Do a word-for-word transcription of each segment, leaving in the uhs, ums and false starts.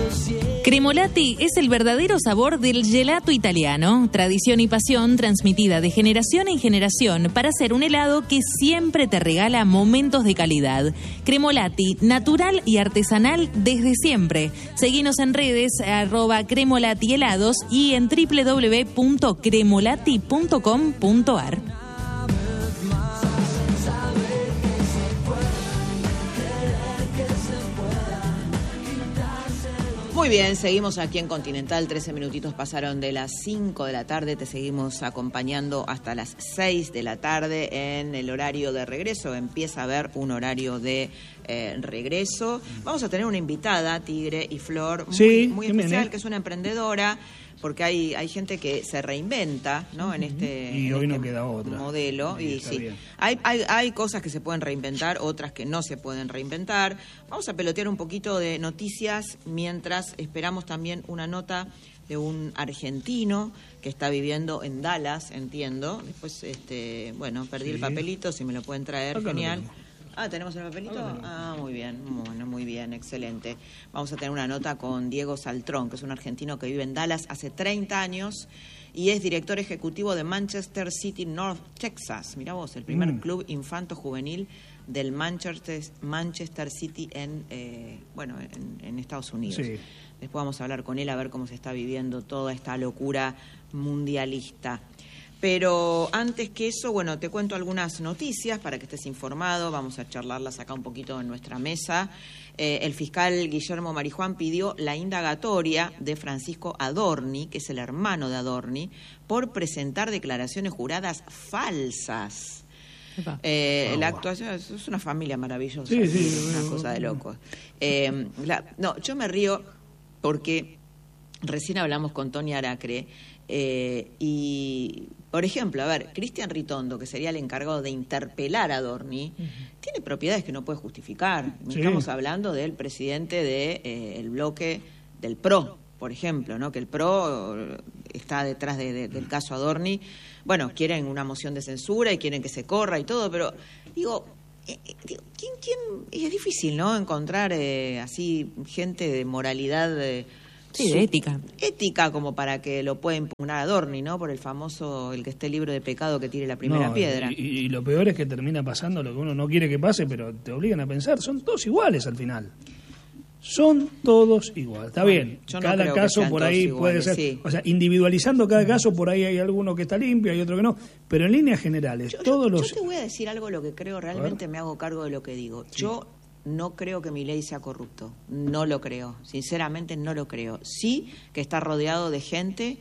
Cremolati es el verdadero sabor del gelato italiano, tradición y pasión transmitida de generación en generación para hacer un helado que siempre te regala momentos de calidad. Cremolati, natural y artesanal desde siempre. Seguinos en redes, arroba Cremolati helados y en doble u doble u doble u punto cremolati punto com punto a r. Muy bien, seguimos aquí en Continental, trece minutitos pasaron de las cinco de la tarde, te seguimos acompañando hasta las seis de la tarde en el horario de regreso, empieza a haber un horario de eh, regreso. Vamos a tener una invitada, Tigre y Flor, muy, sí, muy especial, que es una emprendedora, porque hay hay gente que se reinventa, ¿no? En este, y en hoy este no queda otra modelo. Y, y sí, bien. hay, hay hay cosas que se pueden reinventar, otras que no se pueden reinventar. Vamos a pelotear un poquito de noticias mientras esperamos también una nota de un argentino que está viviendo en Dallas, entiendo. Después, este, bueno, perdí sí. el papelito, si me lo pueden traer, acá genial. Ah, ¿tenemos el papelito? Ah, muy bien, bueno, muy bien, excelente. Vamos a tener una nota con Diego Saltrón, que es un argentino que vive en Dallas hace treinta años y es director ejecutivo de Manchester City North Texas. Mirá vos, el primer mm. club infanto-juvenil del Manchester, Manchester City en, eh, bueno, en, en Estados Unidos. Sí. Después vamos a hablar con él a ver cómo se está viviendo toda esta locura mundialista. Pero antes que eso, bueno, te cuento algunas noticias para que estés informado. Vamos a charlarlas acá un poquito en nuestra mesa. Eh, el fiscal Guillermo Marijuán pidió la indagatoria de Francisco Adorni, que es el hermano de Adorni, por presentar declaraciones juradas falsas. Eh, oh, la actuación es, es una familia maravillosa, sí, sí, es una cosa de locos. Eh, la, no, yo me río porque recién hablamos con Tony Aracre eh, y, por ejemplo, a ver, Cristian Ritondo, que sería el encargado de interpelar a Adorni, uh-huh. tiene propiedades que no puede justificar. Sí. Estamos hablando del presidente del de, eh, bloque del P R O, por ejemplo, ¿no? Que el P R O está detrás de, de, del caso Adorni. Bueno, quieren una moción de censura y quieren que se corra y todo, pero digo, eh, digo ¿quién, quién? Es difícil, ¿no? Encontrar eh, así gente de moralidad... Eh, Sí, de ética. Ética como para que lo pueda impugnar Adorni, ¿no? Por el famoso, el que esté libre de pecado que tire la primera no, piedra. Y, y lo peor es que termina pasando lo que uno no quiere que pase, pero te obligan a pensar, son todos iguales al final. Son todos iguales. Está bueno, bien, no cada caso por ahí iguales, puede ser, sí. O sea, individualizando cada caso, por ahí hay alguno que está limpio, hay otro que no, pero en líneas generales, yo, todos yo, los... Yo te voy a decir algo, lo que creo, realmente me hago cargo de lo que digo. Sí. Yo no creo que Milei sea corrupto, no lo creo, sinceramente no lo creo. Sí que está rodeado de gente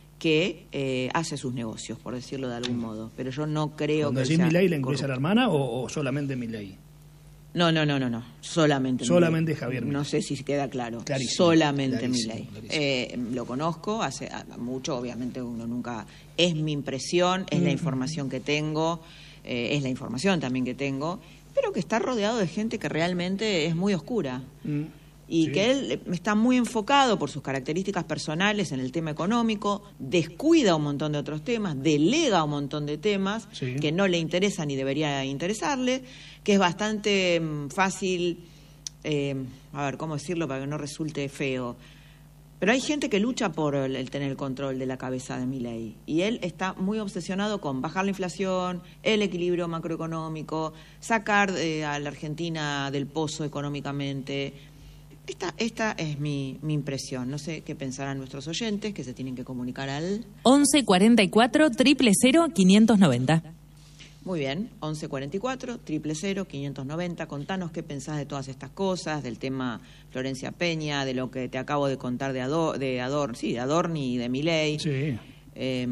que eh, hace sus negocios, por decirlo de algún modo, pero yo no creo Cuando que decís sea Milei, ¿le incluye a la hermana o, o solamente Milei? No, no, no, no, no, solamente Solamente Milei. Javier Milei. No sé si queda claro. Clarísimo, solamente clarísimo, Milei. Clarísimo. Eh, lo conozco hace mucho, obviamente uno nunca... Es mi impresión, es mm. la información que tengo, eh, es la información también que tengo... pero que está rodeado de gente que realmente es muy oscura mm, y sí. que él está muy enfocado por sus características personales en el tema económico, descuida un montón de otros temas, delega un montón de temas sí. que no le interesan ni debería interesarle, que es bastante mm, fácil, eh, a ver, ¿cómo decirlo para que no resulte feo? Pero hay gente que lucha por el, el tener el control de la cabeza de Milei y él está muy obsesionado con bajar la inflación, el equilibrio macroeconómico, sacar eh, a la Argentina del pozo económicamente. Esta, esta es mi, mi impresión. No sé qué pensarán nuestros oyentes que se tienen que comunicar al... once cuarenta y cuatro, cero cero, quinientos noventa. Muy bien, once cuarenta y cuatro, cero cero, quinientos noventa. Contanos qué pensás de todas estas cosas, del tema Florencia Peña, de lo que te acabo de contar de Ador, de Ador, sí, de Adorni y de Milei. Sí. Eh,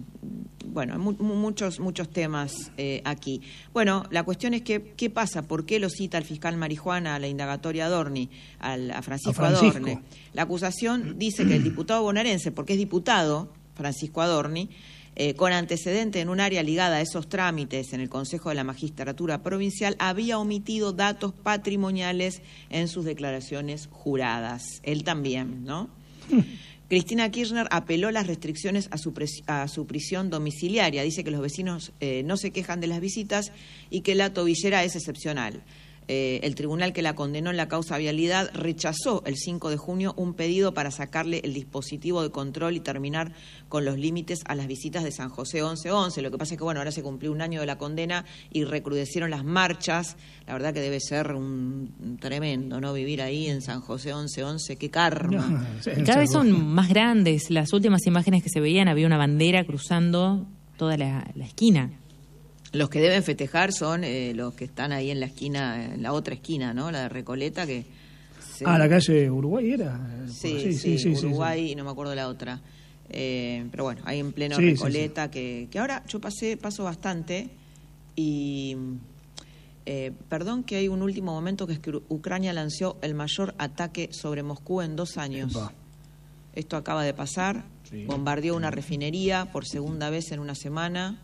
bueno, mu muchos muchos temas eh, aquí. Bueno, la cuestión es que, ¿qué pasa? ¿Por qué lo cita el fiscal Marijuán a la indagatoria Adorni, al, a Francisco, a Francisco Adorni? La acusación dice que el diputado bonaerense, porque es diputado, Francisco Adorni, Eh, con antecedente en un área ligada a esos trámites en el Consejo de la Magistratura Provincial, había omitido datos patrimoniales en sus declaraciones juradas. Él también, ¿no? Cristina Kirchner apeló las restricciones a su, a su prisión domiciliaria. Dice que los vecinos eh, no se quejan de las visitas y que la tobillera es excepcional. Eh, el tribunal que la condenó en la causa vialidad rechazó el cinco de junio un pedido para sacarle el dispositivo de control y terminar con los límites a las visitas de San José once once. Lo que pasa es que, bueno, ahora se cumplió un año de la condena y recrudecieron las marchas. La verdad que debe ser un, un tremendo, ¿no? Vivir ahí en San José once once, qué karma. No, sí, cada vez son más grandes. Las últimas imágenes que se veían, había una bandera cruzando toda la, la esquina. Los que deben festejar son eh, los que están ahí en la esquina, en la otra esquina, ¿no? La de Recoleta, que... Se... Ah, la calle Uruguay era. Sí, sí, sí, sí Uruguay sí, sí. Y no me acuerdo la otra. Eh, pero bueno, ahí en pleno sí, Recoleta, sí, sí. Que, que ahora yo pasé, paso bastante y... Eh, perdón que hay un último momento, que es que Ucrania lanzó el mayor ataque sobre Moscú en dos años. Epa. Esto acaba de pasar. Sí. Bombardeó una refinería por segunda vez en una semana.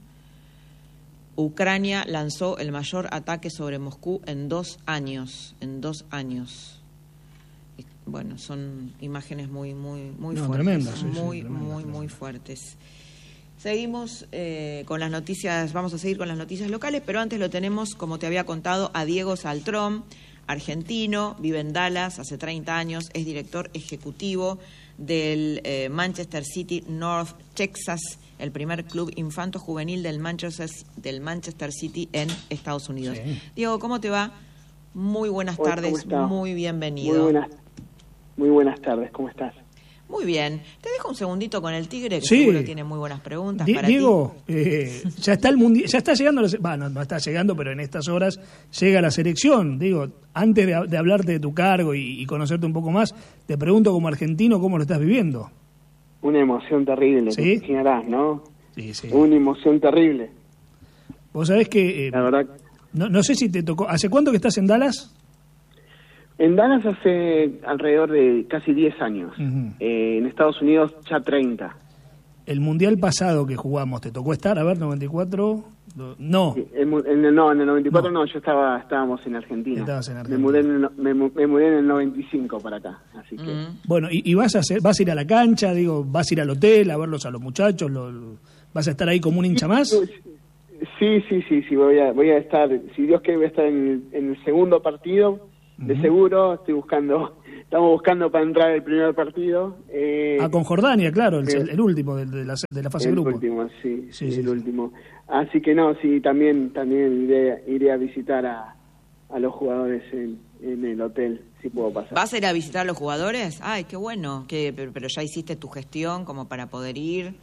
Ucrania lanzó el mayor ataque sobre Moscú en dos años, en dos años. Bueno, son imágenes muy, muy, muy no, fuertes, tremendo, sí, muy, sí, tremendo, muy, tremendo. muy fuertes. Seguimos eh, con las noticias, vamos a seguir con las noticias locales, pero antes lo tenemos, como te había contado, a Diego Saltrón, argentino, vive en Dallas hace treinta años, es director ejecutivo del eh, Manchester City North Texas, el primer club infanto-juvenil del Manchester, del Manchester City en Estados Unidos. Sí. Diego, ¿cómo te va? Muy buenas Hola, tardes, muy bienvenido. Muy buenas, muy buenas tardes, ¿cómo estás? Muy bien. Te dejo un segundito con el Tigre, que sí. seguro tiene muy buenas preguntas Di- para Diego, ti. Eh, ya está el mundial, ya está llegando, bueno, no está llegando, pero en estas horas llega la selección. Digo, antes de, de hablarte de tu cargo y, y conocerte un poco más, te pregunto como argentino cómo lo estás viviendo. Una emoción terrible, ¿Sí? te imaginarás, ¿no? Sí, sí. Una emoción terrible. Vos sabés que... Eh, la verdad. No, no sé si te tocó... ¿Hace cuánto que estás en Dallas? En Dallas hace alrededor de casi diez años. Uh-huh. Eh, en Estados Unidos ya treinta. El mundial pasado que jugamos, ¿te tocó estar? A ver, noventa y cuatro... No. Sí, en, en el, no, en el noventa y cuatro no, no yo estaba estábamos en Argentina. Estabas en Argentina. Me mudé en, el, me, me mudé en el noventa y cinco para acá, así que... Uh-huh. Bueno, ¿y, y vas, a hacer, vas a ir a la cancha, digo, vas a ir al hotel a verlos a los muchachos? Lo, lo, ¿Vas a estar ahí como un hincha más? Sí, sí, sí, sí, voy a, voy a estar, si Dios quiere, voy a estar en el, en el segundo partido, uh-huh. de seguro, estoy buscando... Estamos buscando para entrar el primer partido. Eh, ah, con Jordania, claro, el, el, el último de, de, la, de la fase el grupo. El último, sí, sí, sí, sí el sí. último. Así que no, sí, también también iré, iré a visitar a, a los jugadores en, en el hotel, si puedo pasar. ¿Vas a ir a visitar a los jugadores? Ay, qué bueno, que, pero, pero ya hiciste tu gestión como para poder ir.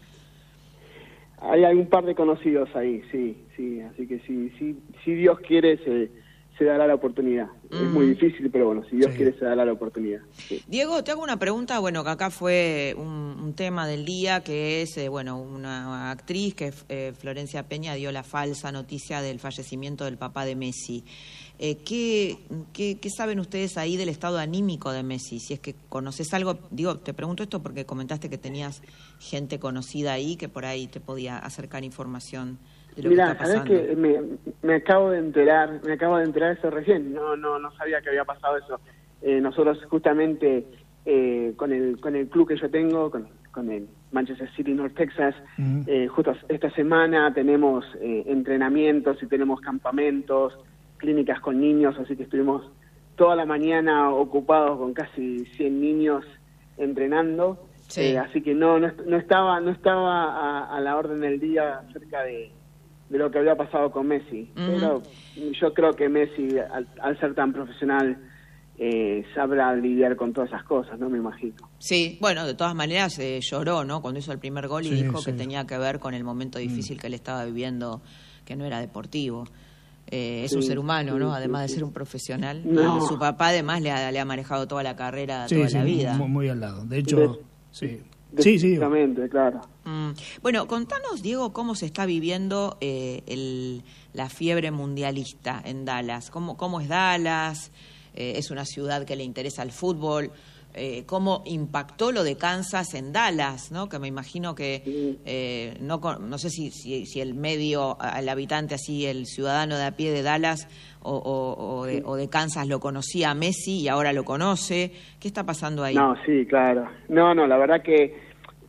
Hay algún par de conocidos ahí, sí, sí, así que sí, sí, si Dios quiere se... se dará la oportunidad. Mm. Es muy difícil, pero bueno, si Dios sí. quiere se dará la oportunidad. Sí. Diego, te hago una pregunta, bueno, que acá fue un, un tema del día, que es, eh, bueno, una actriz, que eh, Florencia Peña dio la falsa noticia del fallecimiento del papá de Messi. Eh, ¿qué, qué, ¿Qué saben ustedes ahí del estado anímico de Messi? Si es que conoces algo, digo, te pregunto esto porque comentaste que tenías gente conocida ahí que por ahí te podía acercar información. Mira, sabes que me, me acabo de enterar, me acabo de enterar eso recién. No, no, no sabía que había pasado eso. Eh, nosotros justamente eh, con el con el club que yo tengo, con, con el Manchester City North Texas, uh-huh. eh, justo esta semana tenemos eh, entrenamientos y tenemos campamentos, clínicas con niños, así que estuvimos toda la mañana ocupados con casi cien niños entrenando. Sí. Eh, así que no, no, no estaba, no estaba a, a la orden del día acerca de de lo que había pasado con Messi. Uh-huh. Pero yo creo que Messi, al, al ser tan profesional, eh, sabrá lidiar con todas esas cosas, ¿no? Me imagino. Sí, bueno, de todas maneras eh, lloró, ¿no? Cuando hizo el primer gol y sí, dijo sí. que tenía que ver con el momento difícil mm. que él estaba viviendo, que no era deportivo. Eh, es sí, un ser humano, sí, ¿no? Además sí, de ser un profesional. No. Y su papá además le ha, le ha manejado toda la carrera, sí, toda sí, la vida. Muy, muy al lado. De hecho, de, sí. Sí, sí. Claro. Mm. Bueno, contanos, Diego, cómo se está viviendo eh, el, la fiebre mundialista en Dallas. ¿Cómo, cómo es Dallas? Eh, es una ciudad que le interesa el fútbol. Eh, ¿Cómo impactó lo de Kansas en Dallas? ¿No? Que me imagino que, eh, no, no sé si, si, si el medio, el habitante así, el ciudadano de a pie de Dallas o, o, o, de, o de Kansas lo conocía a Messi y ahora lo conoce. ¿Qué está pasando ahí? No, sí, claro. No, no, la verdad que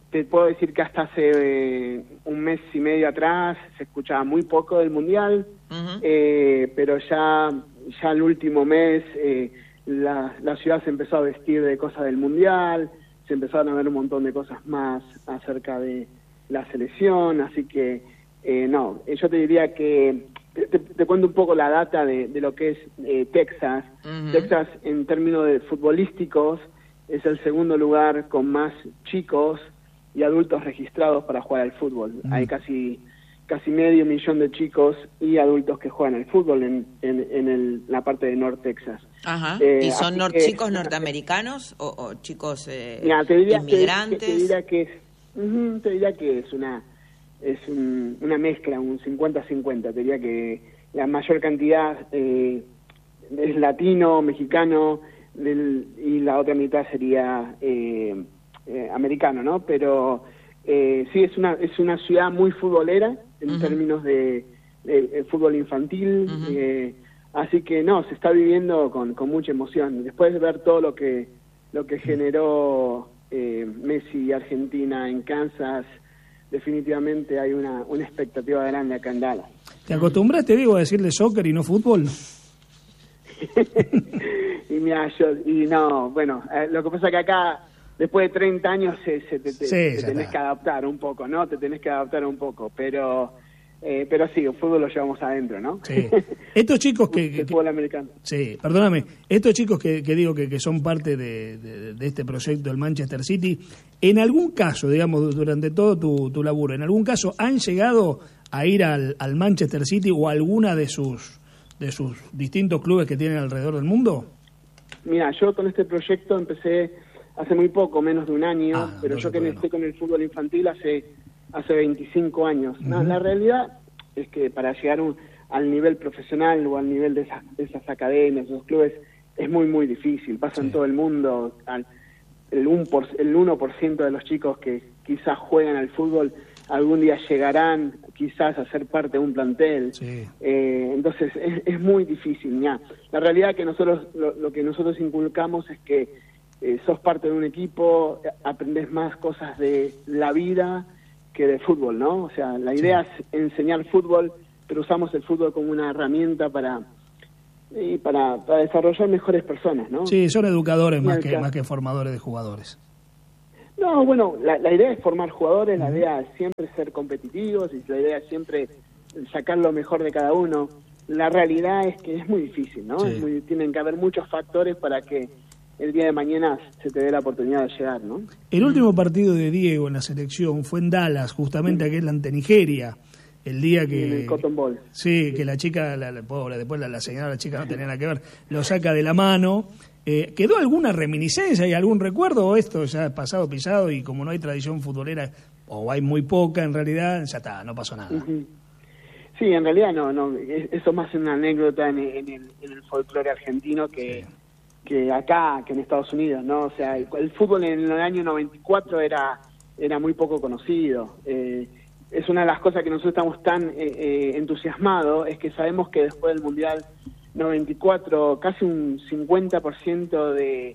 te puedo decir que hasta hace eh, un mes y medio atrás se escuchaba muy poco del Mundial, uh-huh. eh, pero ya, ya el último mes eh, la, la ciudad se empezó a vestir de cosas del Mundial, se empezaron a ver un montón de cosas más acerca de la selección, así que eh, no, yo te diría que te, te, te cuento un poco la data de, de lo que es eh, Texas. Uh-huh. Texas en términos de futbolísticos es el segundo lugar con más chicos y adultos registrados para jugar al fútbol. Uh-huh. Hay casi casi medio millón de chicos y adultos que juegan al fútbol en, en, en el, la parte de North Texas. Ajá. Eh, ¿Y son nor- que, chicos norteamericanos o, o chicos eh, mira, te diría inmigrantes? Que, que, te diría que es, uh-huh, te diría que es una es un, una mezcla, un cincuenta cincuenta. Te diría que la mayor cantidad eh, es latino, mexicano, del, y la otra mitad sería eh, eh, americano, ¿no? Pero eh, sí, es una es una ciudad muy futbolera en uh-huh. términos de, de, de fútbol infantil, uh-huh. eh, así que no, se está viviendo con, con mucha emoción. Después de ver todo lo que lo que generó eh, Messi y Argentina en Kansas, definitivamente hay una, una expectativa grande acá en Dallas. ¿Te acostumbraste, digo, a decirle soccer y no fútbol? y mira, yo, y no, bueno, eh, lo que pasa es que acá, después de treinta años, se, se te, te, sí, te tenés está. que adaptar un poco, ¿no? Te tenés que adaptar un poco, pero... Eh, pero sí, el fútbol lo llevamos adentro, ¿no? Sí. Estos chicos que... que el fútbol americano. Sí, perdóname. Estos chicos que, que digo que, que son parte de, de, de este proyecto del Manchester City, en algún caso, digamos, durante todo tu, tu laburo, ¿en algún caso han llegado a ir al, al Manchester City o a alguna de sus, de sus distintos clubes que tienen alrededor del mundo? Mira, yo con este proyecto empecé hace muy poco, menos de un año, ah, pero yo que estoy con el fútbol infantil hace... hace veinticinco años. Uh-huh. No, la realidad es que para llegar un, al nivel profesional o al nivel de esas, de esas academias, de esos clubes, es muy, muy difícil. Pasa sí. en todo el mundo. Al, el, un por, el uno por ciento de los chicos que quizás juegan al fútbol algún día llegarán quizás a ser parte de un plantel. Sí. Eh, entonces es, es muy difícil. Ya. La realidad que nosotros lo, lo que nosotros inculcamos es que eh, sos parte de un equipo, aprendes más cosas de la vida que de fútbol, ¿no? O sea, la idea sí. es enseñar fútbol, pero usamos el fútbol como una herramienta para y para, para desarrollar mejores personas, ¿no? Sí, son educadores más que, más que formadores de jugadores. No, bueno, la, la idea es formar jugadores, uh-huh. la idea es siempre ser competitivos y la idea es siempre sacar lo mejor de cada uno. La realidad es que es muy difícil, ¿no? Sí. Es muy, tienen que haber muchos factores para que el día de mañana se te dé la oportunidad de llegar, ¿no? El último partido de Diego en la selección fue en Dallas, justamente aquel ante Nigeria, el día que... En el Cotton Bowl. Sí, que la chica, la, la pobre, después la, la señora, la chica no tenía nada que ver, lo saca de la mano. Eh, ¿Quedó alguna reminiscencia y algún recuerdo o esto ya es pasado, pisado y como no hay tradición futbolera, o hay muy poca en realidad, ya está, no pasó nada? Uh-huh. Sí, en realidad no, no, eso es más una anécdota en, en, el, en el folclore argentino que... Sí. que acá, que en Estados Unidos, ¿no? O sea, el, el fútbol en el año noventa y cuatro era era muy poco conocido. Eh, es una de las cosas que nosotros estamos tan eh, eh, entusiasmados, es que sabemos que después del Mundial noventa y cuatro, casi un cincuenta por ciento de,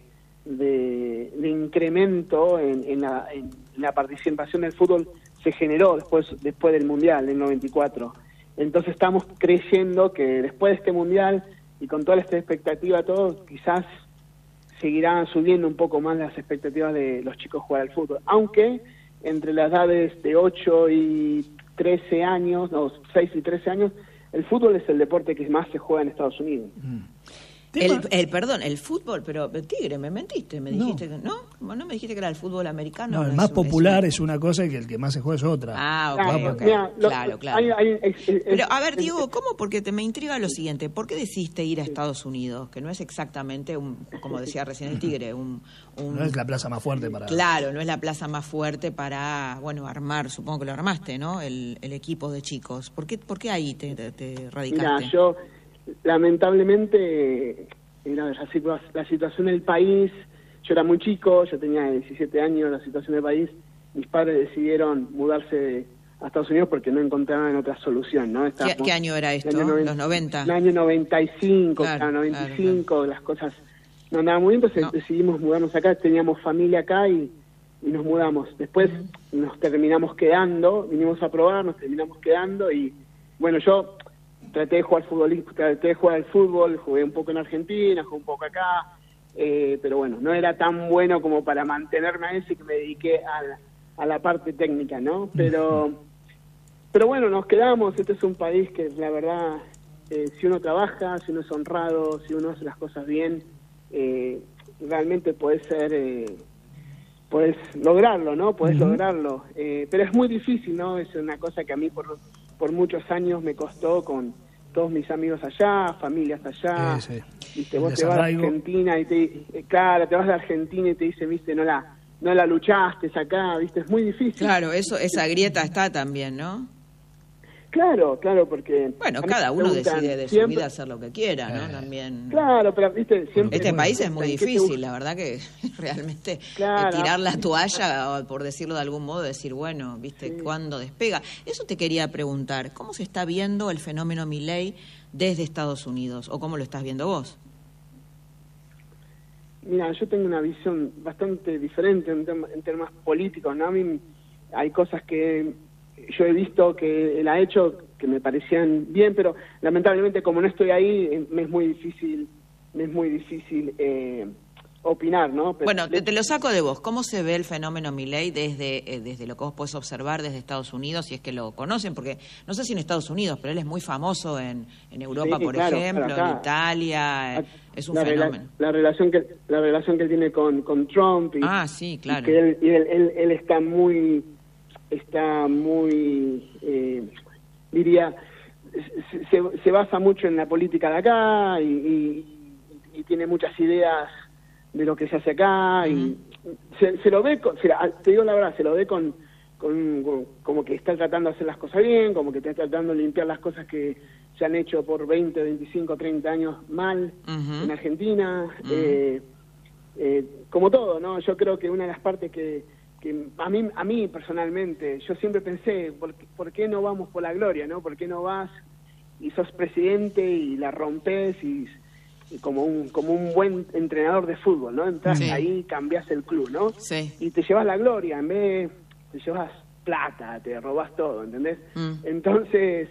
de, de incremento en, en, la, en la participación del fútbol se generó después, después del Mundial, del noventa y cuatro. Entonces estamos creyendo que después de este Mundial... y con toda esta expectativa, todo, quizás seguirán subiendo un poco más las expectativas de los chicos jugar al fútbol. Aunque entre las edades de ocho y trece años, no, seis y trece años, el fútbol es el deporte que más se juega en Estados Unidos. Mm. El, el, perdón, el fútbol, pero Tigre, me mentiste, me dijiste no. que no, no me dijiste que era el fútbol americano. No, el no más es, popular es, es una cosa y que el que más se juega es otra. Ah, ok, claro, okay. Mira, lo, claro, claro. Hay, hay, es, es, pero a ver, Diego, ¿cómo? Porque te me intriga lo siguiente, ¿por qué decidiste ir a Estados Unidos? Que no es exactamente, un, como decía recién el Tigre, un, un... No es la plaza más fuerte para... Claro, no es la plaza más fuerte para, bueno, armar, supongo que lo armaste, ¿no? El, el equipo de chicos. ¿Por qué, por qué ahí te, te, te radicaste? Mira, yo, lamentablemente... La, la, la situación del país, yo era muy chico, yo tenía diecisiete años, la situación del país, mis padres decidieron mudarse a Estados Unidos porque no encontraban otra solución, ¿no? ¿Qué, ¿Qué año era esto? noventa, ¿los noventa? El año noventa y cinco, claro, claro, noventa y cinco, claro, claro. Las cosas no andaban muy bien, entonces no. decidimos mudarnos acá, teníamos familia acá y, y nos mudamos. Después nos terminamos quedando, vinimos a probar, nos terminamos quedando y bueno, yo traté de jugar futbolista, traté de jugar al fútbol, jugué un poco en Argentina, jugué un poco acá, eh, pero bueno, no era tan bueno como para mantenerme a eso y que me dediqué a la, a la parte técnica, ¿no? Pero, pero bueno, nos quedamos, este es un país que la verdad, eh, si uno trabaja, si uno es honrado, si uno hace las cosas bien, eh, realmente puede ser... Eh, puedes lograrlo, ¿no? Puedes uh-huh. lograrlo. Eh, pero es muy difícil, ¿no? Es una cosa que a mí por, por muchos años me costó con todos mis amigos allá, familias allá. Sí, sí. Viste, vos te vas a Argentina y te... Claro, te vas de Argentina y te dicen, viste, no la, no la luchaste acá, viste, es muy difícil. Claro, eso, esa grieta está también, ¿no? Claro, claro, porque... Bueno, cada uno decide de su vida hacer lo que quiera, ¿no? También... Claro, pero, viste, siempre... Este país es muy difícil, la verdad que realmente claro. tirar la toalla, por decirlo de algún modo, decir, bueno, viste, sí. ¿cuándo despega? Eso te quería preguntar, ¿cómo se está viendo el fenómeno Milei desde Estados Unidos? ¿O cómo lo estás viendo vos? Mira, yo tengo una visión bastante diferente en, tem- en términos políticos, ¿no? A mí hay cosas que... yo he visto que él ha hecho que me parecían bien, pero lamentablemente como no estoy ahí me es muy difícil me es muy difícil eh, opinar, ¿no? Pero, bueno, te, te lo saco de vos. ¿Cómo se ve el fenómeno Milei desde eh, desde lo que vos podés observar desde Estados Unidos, si es que lo conocen? Porque no sé si en Estados Unidos, pero él es muy famoso en, en Europa, sí, por claro, ejemplo, en Italia. Eh, es un la fenómeno. Rela- la relación que la relación que él tiene con, con Trump. Y, ah, sí, claro. Y que él, y él, él, él está muy... está muy, eh, diría, se, se basa mucho en la política de acá y, y, y tiene muchas ideas de lo que se hace acá y se, se lo ve, con, se, te digo la verdad, se lo ve con, con, con, como que está tratando de hacer las cosas bien, como que está tratando de limpiar las cosas que se han hecho por veinte, veinticinco, treinta años mal uh-huh. en Argentina, uh-huh. eh, eh, como todo, ¿no? Yo creo que una de las partes que que a mí a mí personalmente yo siempre pensé ¿por qué, ¿por qué no vamos por la gloria, no? ¿Por qué no vas y sos presidente y la rompes y, y como un como un buen entrenador de fútbol, ¿no? Entras sí. ahí, cambias el club, ¿no? Sí. Y te llevas la gloria, en vez te llevas plata, te robas todo, ¿entendés? Mm. Entonces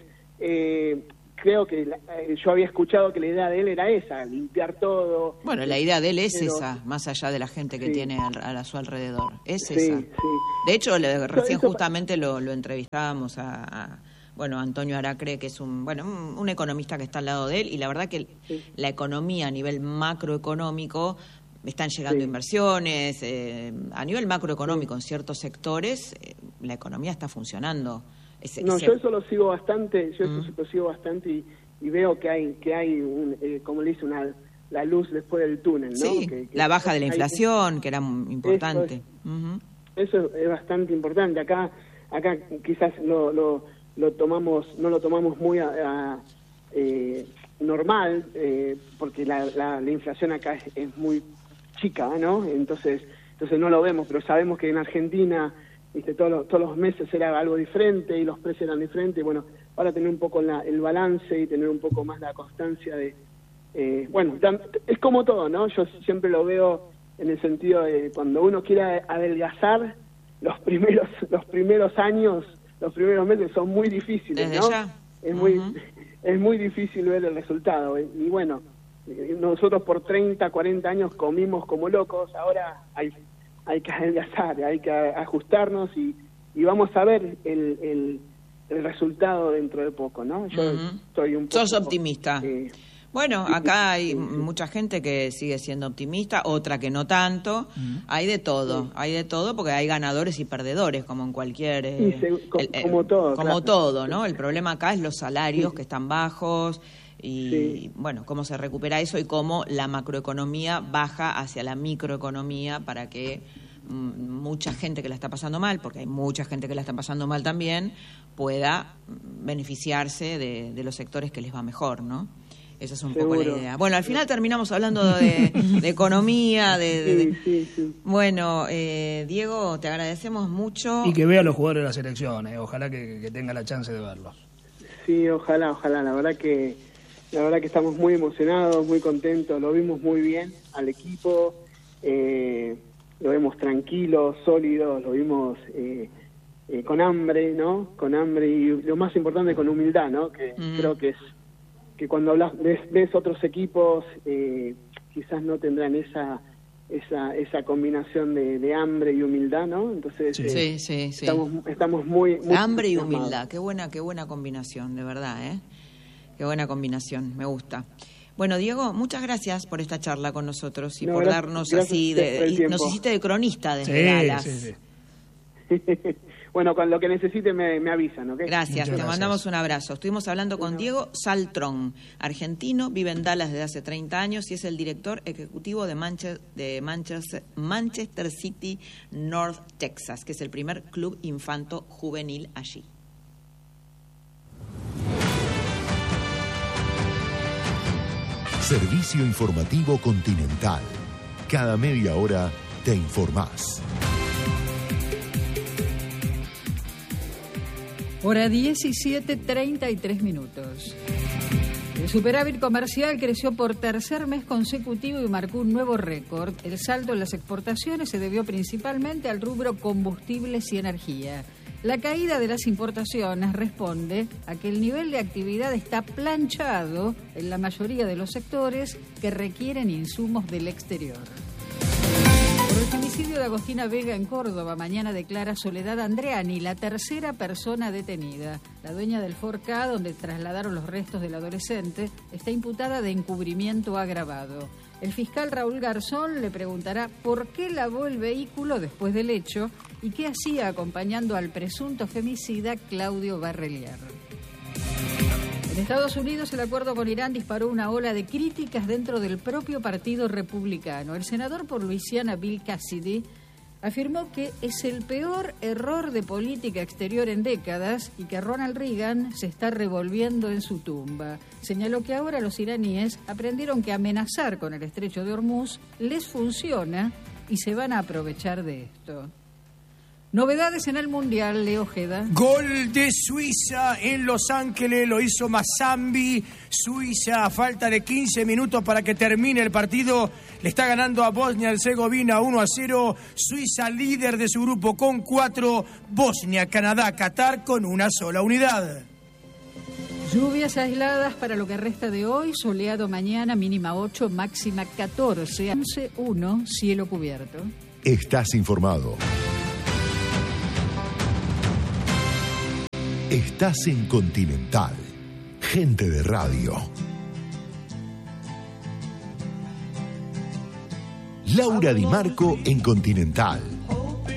eh, creo que la, eh, yo había escuchado que la idea de él era esa, limpiar todo. Bueno, la idea de él es pero, esa, más allá de la gente que sí. tiene a, a su alrededor. Es sí, esa. Sí. De hecho, le, recién eso, justamente lo, lo entrevistábamos a, a bueno Antonio Aracre, que es un bueno un, un economista que está al lado de él, y la verdad que el, sí. la economía a nivel macroeconómico, están llegando sí. inversiones, eh, a nivel macroeconómico sí. en ciertos sectores, eh, la economía está funcionando. Ese, no, ese... yo eso lo sigo bastante, yo mm. eso lo sigo bastante y, y veo que hay, que hay un, eh, como le dice, una la luz después del túnel, ¿no? Sí, que, que la baja de la inflación, que, que era importante. Eso, es, uh-huh. eso es bastante importante. Acá acá quizás lo, lo, lo tomamos, no lo tomamos muy a, a, eh, normal, eh, porque la, la, la inflación acá es, es muy chica, ¿no? Entonces, entonces no lo vemos, pero sabemos que en Argentina... ¿Viste? Todos los, todos los meses era algo diferente y los precios eran diferentes. Bueno, ahora tener un poco la, el balance y tener un poco más la constancia de... Eh, bueno, es como todo, ¿no? Yo siempre lo veo en el sentido de cuando uno quiere adelgazar, los primeros los primeros años, los primeros meses son muy difíciles, ¿no? Ya. Es muy uh-huh. es muy difícil ver el resultado. Y, y bueno, nosotros por treinta, cuarenta años comimos como locos, ahora hay... hay que adelgazar, hay que ajustarnos y, y vamos a ver el, el, el resultado dentro de poco, ¿no? Yo uh-huh. estoy un poco... Sos optimista. Eh, bueno, acá hay sí, sí. mucha gente que sigue siendo optimista, otra que no tanto. Uh-huh. Hay de todo, sí. hay de todo porque hay ganadores y perdedores, como en cualquier... Eh, sí, se, co- el, como todo. Como claro. todo, ¿no? El problema acá es los salarios sí. que están bajos... Y, sí. bueno, cómo se recupera eso y cómo la macroeconomía baja hacia la microeconomía para que mm, mucha gente que la está pasando mal, porque hay mucha gente que la está pasando mal también, pueda beneficiarse de, de los sectores que les va mejor, ¿no? Esa es un Seguro. poco la idea. Bueno, al final terminamos hablando de, de economía, de... de, de... Sí, sí, sí. Bueno, eh, Diego, te agradecemos mucho. Y que vea a los jugadores de la selección, eh. ojalá que, que tenga la chance de verlos. Sí, ojalá, ojalá, la verdad que... La verdad que estamos muy emocionados, muy contentos, lo vimos muy bien al equipo, eh, lo vemos tranquilo, sólido, lo vimos eh, eh, con hambre, ¿no? Con hambre y lo más importante con humildad, ¿no? Que mm. creo que es que cuando hablas ves, ves otros equipos eh, quizás no tendrán esa esa esa combinación de, de hambre y humildad, ¿no? Entonces sí, eh, sí, sí, sí. estamos estamos muy, muy hambre y humildad, qué buena qué buena combinación, de verdad, ¿eh? Qué buena combinación, me gusta. Bueno, Diego, muchas gracias por esta charla con nosotros y no, por gracias, darnos gracias así de y nos hiciste de cronista desde sí, Dallas. Sí, sí. Bueno, con lo que necesite me, me avisan, ¿ok? Gracias, Muchas te mandamos gracias. un abrazo. Estuvimos hablando con bueno. Diego Saltrón, argentino, vive en Dallas desde hace treinta años y es el director ejecutivo de, Manche- de Manchester, Manchester City North Texas, que es el primer club infanto juvenil allí. Servicio Informativo Continental. Cada media hora te informás. Hora diecisiete, treinta y tres minutos. El superávit comercial creció por tercer mes consecutivo y marcó un nuevo récord. El saldo en las exportaciones se debió principalmente al rubro combustibles y energía. La caída de las importaciones responde a que el nivel de actividad está planchado en la mayoría de los sectores que requieren insumos del exterior. Por el femicidio de Agostina Vega en Córdoba, mañana declara Soledad Andreani, la tercera persona detenida. La dueña del Ford Ka, donde trasladaron los restos del adolescente, está imputada de encubrimiento agravado. El fiscal Raúl Garzón le preguntará por qué lavó el vehículo después del hecho y qué hacía acompañando al presunto femicida Claudio Barrelier. En Estados Unidos, el acuerdo con Irán disparó una ola de críticas dentro del propio Partido Republicano. El senador por Luisiana, Bill Cassidy, afirmó que es el peor error de política exterior en décadas y que Ronald Reagan se está revolviendo en su tumba. Señaló que ahora los iraníes aprendieron que amenazar con el estrecho de Hormuz les funciona y se van a aprovechar de esto. Novedades en el Mundial, Leo Ojeda. Gol de Suiza en Los Ángeles, lo hizo Mazambi. Suiza, a falta de quince minutos para que termine el partido, le está ganando a Bosnia-Herzegovina uno a cero. Suiza líder de su grupo con cuatro. Bosnia, Canadá, Qatar con una sola unidad. Lluvias aisladas para lo que resta de hoy, soleado mañana, mínima ocho, máxima catorce, once uno, cielo cubierto. Estás informado. Estás en Continental. Gente de radio. Laura Di Marco en Continental.